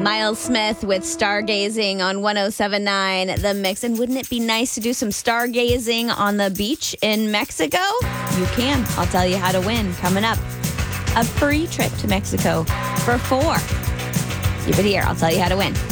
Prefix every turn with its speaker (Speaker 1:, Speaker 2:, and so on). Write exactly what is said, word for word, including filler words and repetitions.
Speaker 1: Miles Smith with Stargazing on one oh seven point nine The Mix. And wouldn't it be nice to do some stargazing on the beach in Mexico? You can. I'll tell you how to win coming up. A free trip to Mexico for four. Keep it here. I'll tell you how to win.